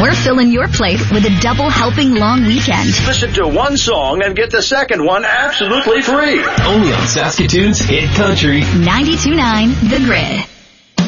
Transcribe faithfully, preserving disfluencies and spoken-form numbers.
we're filling your plate with a double helping long weekend. Listen to one song and get the second one absolutely free. Only on Saskatoon's Hit Country. ninety-two point nine The Grid.